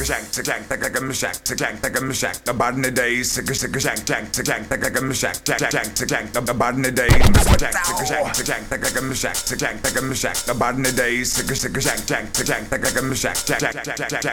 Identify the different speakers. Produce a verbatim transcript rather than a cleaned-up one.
Speaker 1: shank, shank, like a shack, shank, like a shack, the body in the days, shank, shank, shank, shank, like a shack, shank, shank, shank, the body in the days, shank, shank, shank, like a shack, shank, like a shack, the body in the days, shank, shank, shank, shank, like a shack, shank, shank, shank.